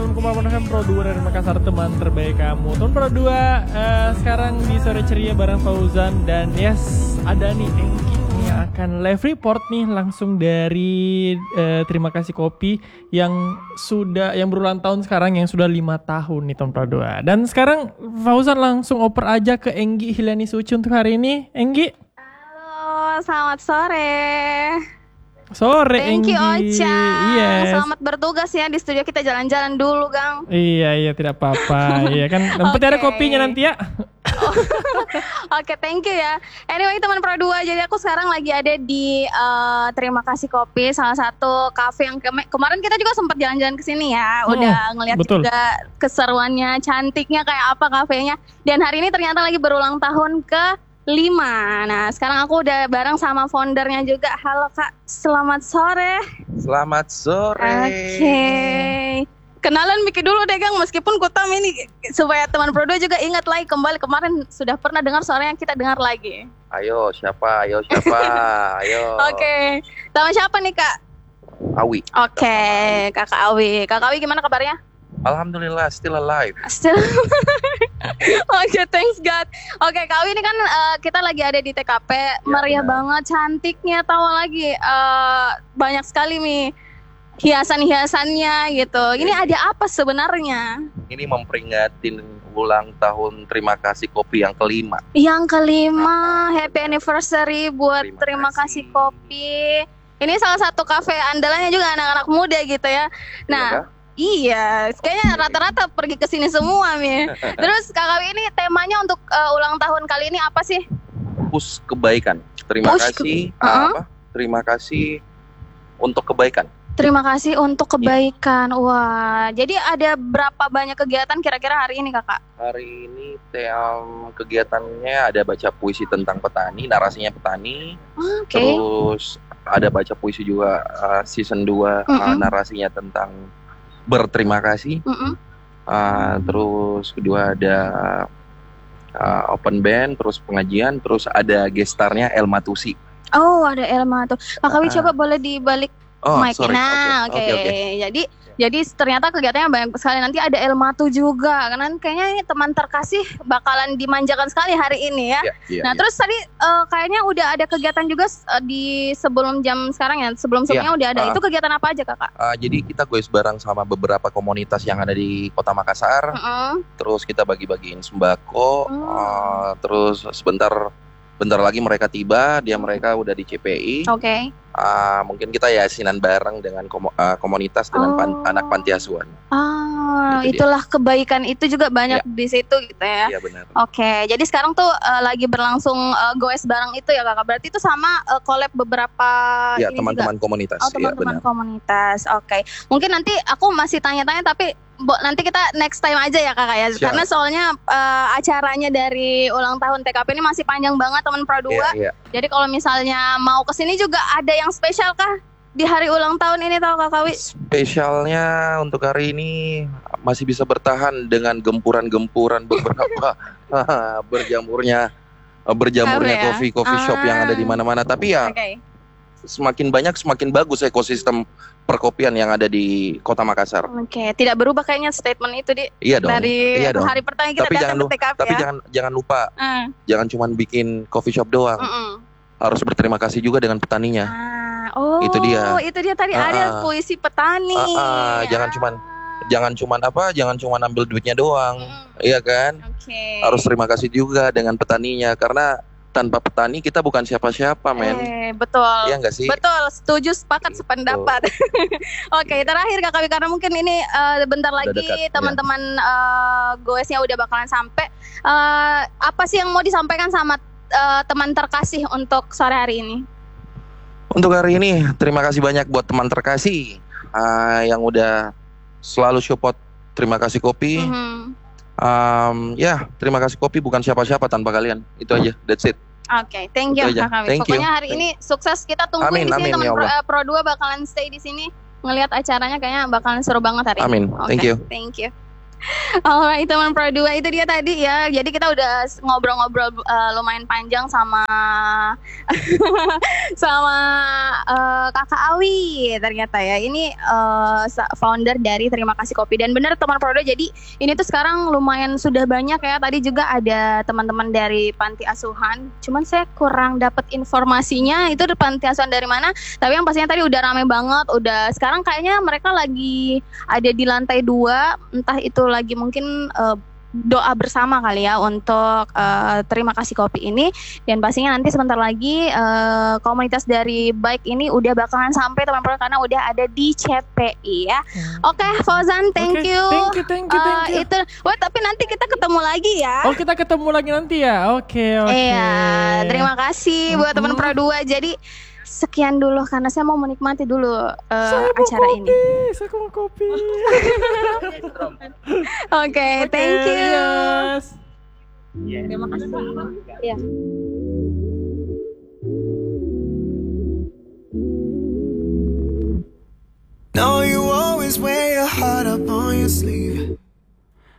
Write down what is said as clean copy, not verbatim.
FM Pro 2 dari Makassar, teman terbaik kamu. Teman Pro 2 sekarang di Sore Ceria bareng Fauzan. Dan yes, ada nih Engki yang akan live report nih langsung dari Terima Kasih Kopi yang berulang tahun sekarang, yang sudah 5 tahun nih teman Pro 2. Dan sekarang Fauzan langsung oper aja ke Enggi Hiliani Suci untuk hari ini. Enggi. Halo, selamat sore. Sore, Thank you, Enggi. Ocha. Yes. Selamat bertugas ya di studio, kita jalan-jalan dulu, Gang. Iya, tidak apa-apa. Iya kan, nanti ada kopinya nanti ya. Oke, thank you ya. Anyway, teman Pro 2, jadi aku sekarang lagi ada di Terima Kasih Kopi, salah satu kafe yang kemarin kita juga sempat jalan-jalan ke sini ya. Udah ngeliat juga keseruannya, cantiknya kayak apa kafenya. Dan hari ini ternyata lagi berulang tahun ke-5. Nah, sekarang aku udah bareng sama foundernya juga. Halo Kak, selamat sore. Selamat sore. Oke. Kenalan Miki dulu deh, Gang, meskipun Kutam ini supaya teman Pro 2 juga ingat lagi kembali kemarin sudah pernah dengar suara yang kita dengar lagi. Ayo siapa? Ayo. Oke. Sama siapa nih, Kak? Awi. Oke, Kakak Awi. Kakak Awi gimana kabarnya? Alhamdulillah still alive. Oke, thanks God. Oke, Kak Awi ini kan kita lagi ada di TKP, meriah banget, cantiknya, tahu lagi banyak sekali nih hiasan-hiasannya gitu. Ini ada apa sebenarnya? Ini memperingatin ulang tahun Terima Kasih Kopi yang ke-5. Yang ke-5, happy anniversary buat Terima Kasih Kopi. Ini salah satu kafe andalannya juga anak-anak muda gitu ya. Nah, iya, kayaknya rata-rata pergi ke sini semua nih. Terus Kakak ini temanya untuk ulang tahun kali ini apa sih? Push kebaikan. Terima kasih untuk kebaikan. Terima kasih untuk kebaikan. Wah, jadi ada berapa banyak kegiatan kira-kira hari ini, Kakak? Hari ini kegiatannya ada baca puisi tentang petani, narasinya petani. Terus ada baca puisi juga season 2, narasinya tentang berterima kasih. Terus kedua ada open band, terus pengajian, terus ada gestarnya Elma Tusi. Oh, ada Elma tuh. Kakak coba boleh dibalik mic. Nah, oke. Jadi ternyata kegiatannya banyak sekali. Nanti ada Elmatu juga. Karena kayaknya ini teman terkasih bakalan dimanjakan sekali hari ini ya. Nah, terus tadi kayaknya udah ada kegiatan juga di sebelum jam sekarang ya. Sebelum-sebelumnya udah ada. Itu kegiatan apa aja, Kakak? Jadi kita goes bareng sama beberapa komunitas yang ada di Kota Makassar. Terus kita bagi-bagiin sembako. Terus sebentar lagi mereka tiba, mereka udah di CPI. Oke. Mungkin kita yasinan bareng dengan komunitas dengan anak panti asuhan. Itulah kebaikan itu juga banyak di situ gitu ya. Iya, benar. Oke, jadi sekarang tuh lagi berlangsung goes bareng itu ya, Kakak. Berarti itu sama collab beberapa teman-teman komunitas. Teman-teman komunitas. Oke. Mungkin nanti aku masih tanya-tanya tapi nanti kita next time aja ya, Kakak ya. Siap. Karena soalnya acaranya dari ulang tahun TKP ini masih panjang banget, teman Pro 2. Jadi kalau misalnya mau kesini juga ada yang spesial kah di hari ulang tahun ini, tahu Kakak Wi? Spesialnya untuk hari ini masih bisa bertahan dengan gempuran-gempuran beberapa berjamurnya coffee shop yang ada di mana-mana. Tapi ya semakin banyak semakin bagus ekosistem perkopian yang ada di Kota Makassar. Oke, tidak berubah kayaknya statement itu dari hari pertama kita datang ke TKP. Tapi jangan lupa, jangan cuma bikin coffee shop doang. Harus berterima kasih juga dengan petaninya. Itu dia tadi ada puisi petani. Jangan cuma ambil duitnya doang. Iya kan? Harus terima kasih juga dengan petaninya, karena tanpa petani kita bukan siapa-siapa, men. Betul. Iya nggak sih? Betul, setuju, sepakat, sependapat. Oke, terakhir Kakak, karena mungkin ini bentar lagi teman-teman goesnya udah bakalan sampai. Apa sih yang mau disampaikan sama teman terkasih untuk sore hari ini? Untuk hari ini, terima kasih banyak buat teman terkasih yang udah selalu support Terima Kasih Kopi. Terima Kasih Kopi bukan siapa-siapa tanpa kalian. Itu aja, that's it. Oke, thank you Kakak. Pokoknya hari ini sukses, kita tungguin di sini, teman Pro 2 bakalan stay di sini ngelihat acaranya, kayaknya bakalan seru banget hari ini. Thank you. Thank you. Alright teman Pro 2, itu dia tadi ya. Jadi kita udah ngobrol-ngobrol lumayan panjang sama sama Kakak Awi ternyata ya. Ini founder dari Terima Kasih Kopi. Dan benar teman Pro 2, jadi ini tuh sekarang lumayan sudah banyak ya. Tadi juga ada teman-teman dari panti asuhan. Cuman saya kurang dapat informasinya itu panti asuhan dari mana. Tapi yang pastinya tadi udah rame banget. Udah sekarang kayaknya mereka lagi ada di lantai 2, entah itu lagi mungkin doa bersama kali ya untuk Terima Kasih Kopi ini. Dan pastinya nanti sebentar lagi komunitas dari Bike ini udah bakalan sampai teman-teman, karena udah ada di CPI ya. Oke, Fauzan, thank you. Thank you. Itu, tapi nanti kita ketemu lagi ya. Oh, kita ketemu lagi nanti ya. Oke. Iya, terima kasih buat teman Pro 2. Jadi sekian dulu karena saya mau menikmati dulu acara ini. Saya mau kopi. Oke, thank you. Yes. Terima kasih. Ya. No, you always wear your heart up on your sleeve.